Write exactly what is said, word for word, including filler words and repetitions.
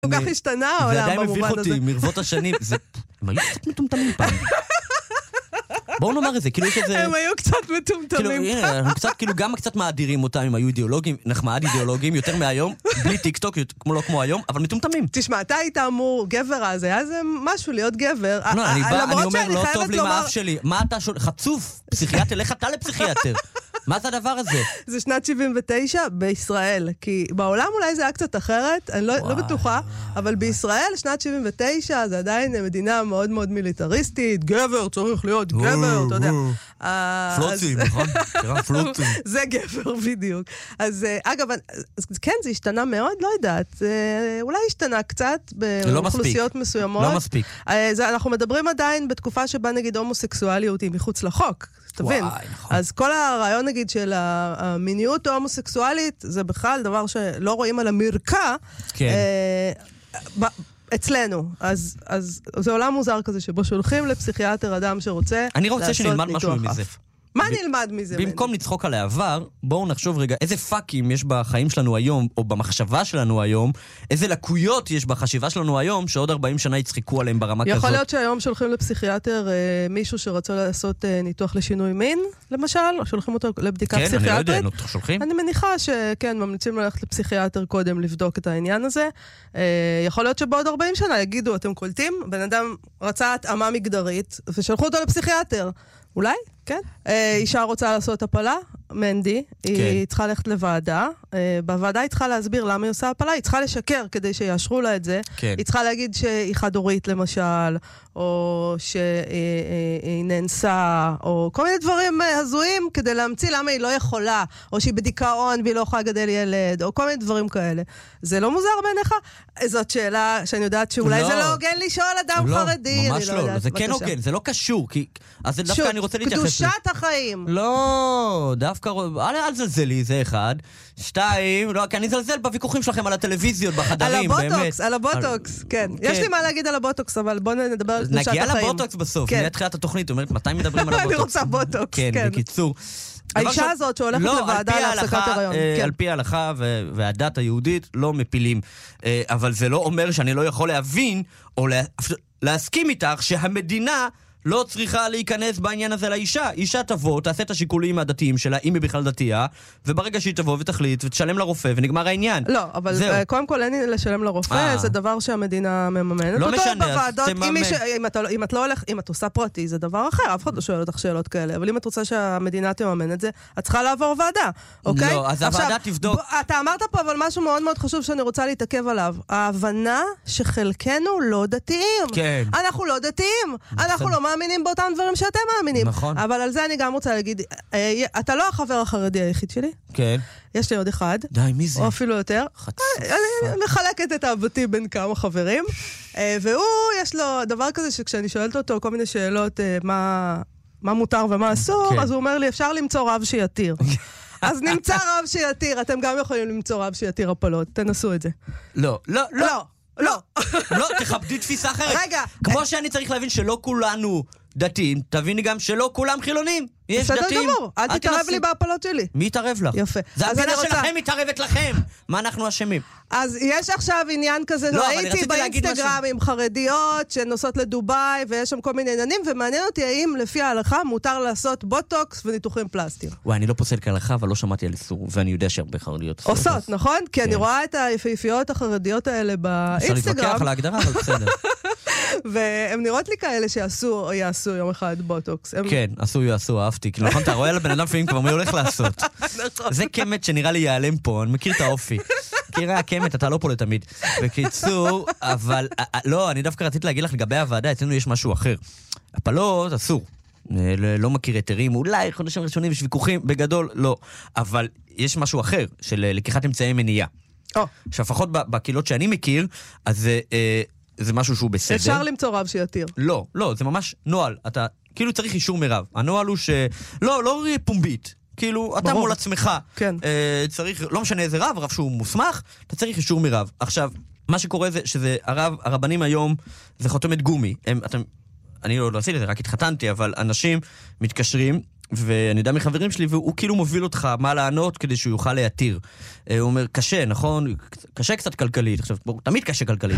כל כך השתנה העולם במובן הזה. זה עדיין מביך אותי, מרבות השנים, הם היו קצת מטומטמים פעם. בואו נאמר את זה, כאילו יש איזה... הם היו קצת מטומטמים פעם. קצת, כאילו גם קצת מאדירים אותם, הם היו אידיאולוגים, נחמד אידיאולוגים, יותר מהיום, בלי טיק טוק, כמו לא כמו היום, אבל מטומטמים. תשמע, אתה היית אמור גבר אז, היה זה משהו להיות גבר. לא, אני בא, אני אומר, לא טוב לי מהאף שלי. מה אתה שואל? חצוף, פסיכיאטר, לך אתה לפסיכיאטר. מה זה הדבר הזה? זה שנת שבעים ותשע בישראל, כי בעולם אולי זה היה קצת אחרת, אני לא, לא בטוחה, אבל בישראל שנת שבעים ותשע זה עדיין מדינה מאוד מאוד מיליטריסטית, גבר צריך להיות גבר, אתה יודע. פלוצים, נכון? פלוצים. זה גבר בדיוק. אז אגב, כן, זה השתנה מאוד, לא יודעת, אולי השתנה קצת באוכלוסיות מסוימות. לא מספיק. אנחנו מדברים עדיין בתקופה שבה נגיד הומוסקסואליות היא מחוץ לחוק. תבין. אז כל הרעיון נגיד של המיניות ההומוסקסואלית זה בכלל דבר שלא רואים על המרקע אצלנו. אז זה עולם מוזר כזה שבו שולחים לפסיכיאטר אדם שרוצה אני רוצה שנלמד משהו מזה. מה נלמד מזה? במקום לצחוק על העבר, בואו נחשוב רגע איזה פאקים יש בחיים שלנו היום, או במחשבה שלנו היום, איזה לקויות יש בחשיבה שלנו היום, שעוד ארבעים שנה יצחיקו עליהם ברמה כזאת. יכול להיות שהיום שולחים לפסיכיאטר אה, מישהו שרצה לעשות אה, ניתוח לשינוי מין, למשל, או שולחים אותו לבדיקה כן, פסיכיאטרית. אני לא יודע, שולחים? אני מניחה שכן, ממליצים ללכת לפסיכיאטר קודם לבדוק את העניין הזה. אה, יכול להיות שבעוד ארבעים שנה יגידו, אתם קולטים, בן אדם רצה התאמה מגדרית, ושלחו אותו לפסיכיאטר. אולי? כן. אישה רוצה לעשות הפלה, מנדי, היא צריכה ללכת לוועדה, בוועדה היא צריכה להסביר למה היא עושה הפלה, היא צריכה לשקר כדי שיאשרו לה את זה, היא צריכה להגיד שהיא חד-הורית למשל, או שהיא נאנסה, או כל מיני דברים הזויים כדי להמציא למה היא לא יכולה, או שהיא בדיכאון והיא לא יכולה לגדל ילד, או כל מיני דברים כאלה. זה לא מוזר בעיניך? זאת שאלה שאני יודעת שאולי זה לא הוגן לשאול אדם חרדי. ממש לא, זה כן הוגן, זה לא קשור, אז דווקא אני רוצה להתייחס. קדושת החיים. לא, דווקא, אל זלזלי, זה אחד. שתיים, לא, כי אני זלזל בוויכוחים שלכם על הטלוויזיות, בחדרים, באמת. על הבוטוקס, על הבוטוקס, כן. יש לי מה להגיד על הבוטוקס, אבל בואו נדבר על קדושת החיים. נגיע לבוטוקס בסוף, נהיה תחילת התוכנית, אומרת, מתי מדברים על הבוטוקס? אני רוצה בוטוקס, כן. כן, בקיצור. האישה הזאת שהולכת לוועדה להפסקת הריון. על פי ההלכה והדת היהודית לא מפילים. אבל זה לא אומר שאני לא יכול להבין, או להסכים איתך שהמדינה לא צריכה להיכנס בעניין הזה לאישה. אישה תבוא, תעשה את השיקולים הדתיים שלה, אם היא בכלל דתייה, וברגע שהיא תבוא ותחליט ותשלם לרופא ונגמר העניין. לא, אבל זהו. קודם כל אין לי לשלם לרופא, זה דבר שהמדינה מממנת. לא משנה, אז תממן. אם את לא הולך, אם את עושה פרטי, זה דבר אחר, אף אחד לא שואל אותך שאלות כאלה, אבל אם את רוצה שהמדינה תממן את זה, את צריכה לעבור ועדה, אוקיי? לא, אז הוועדה תבדוק. אתה אמרת פה אבל משהו מאוד מאוד חשוב שאני רוצה להתעכב עליו. ההבנה שחלקנו לא דתיים. כן. אנחנו לא דתיים. אנחנו לא מאמינים באותם דברים שאתם מאמינים. נכון. אבל על זה אני גם רוצה להגיד, אתה לא החבר החרדי היחיד שלי. כן. יש לי עוד אחד. די, מי זה? או אפילו יותר. חצופה. אני מחלקת את אהבתי בין כמה חברים. והוא, יש לו דבר כזה שכשאני שואלת אותו כל מיני שאלות, מה, מה מותר ומה אסור, אז הוא אומר לי, אפשר למצוא רב שיתיר. אז נמצא רב שיתיר. אתם גם יכולים למצוא רב שיתיר הפלות. תנסו את זה. לא, לא, לא. לא. לא, תכבדי תפיסה אחרת. רגע. כמו שאני צריך להבין שלא כולנו דתיים, תביני גם שלא כולם חילונים. יש דתיים. בסדר גמור, אל תתערב לי בהפלות שלי. מי יתערב לך? יפה. זה המדינה שלכם מתערבת לכם. מה אנחנו אשמים? אז יש עכשיו עניין כזה, ראיתי באינסטגרם עם חרדיות שנוסעות לדוביי, ויש שם כל מיני עניינים, ומעניין אותי האם לפי ההלכה מותר לעשות בוטוקס וניתוחים פלסטיים. וואי, אני לא פוסל כהלכה, אבל לא שמעתי על איסור, ואני יודע שהרבה חרדיות עושות, נכון? כי אני רואה את היפהפיות החרדיות האלה באינסטגרם. אפשר להתווכח על ההגדרה, אבל בסדר. והם נראות לי כאלה שעשו או יעשו יום אחד בוטוקס. כן, עשו, יעשו, אהבתי. נכון, אתה רואה על הבן אדם לפעמים כבר מה הולך לעשות. זה קמת שנראה לי ייעלם פה, אני מכיר את האופי. מכירה, הקמת, אתה לא פה לתמיד. בקיצור, אבל, לא, אני דווקא רציתי להגיד לך לגבי הוועדה, אצלנו יש משהו אחר. הפלות, אסור. לא מכיר היתרים, אולי חודשים ראשונים יש ויכוחים, בגדול, לא. אבל יש משהו אחר, של לקיחת אמצעי מניעה. שלפחות בקהילות שאני מכיר, אז זה משהו שהוא בסדר. אפשר למצוא רב שיתיר. לא, לא, זה ממש נועל. אתה כאילו צריך אישור מרב. הנועל הוא ש... לא, לא פומבית. כאילו, אתה מול עצמך. כן. צריך, לא משנה איזה רב, רב שהוא מוסמך, אתה צריך אישור מרב. עכשיו, מה שקורה זה שזה הרב, הרבנים היום, זה חותמת גומי. הם, אתם, אני לא עשיתי את זה, רק התחתנתי, אבל אנשים מתקשרים, ואני יודע מחברים שלי, והוא כאילו מוביל אותך מה לענות כדי שהוא יוכל להתיר. הוא אומר, קשה, נכון? קשה קצת כלכלית. עכשיו, תמיד קשה כלכלית.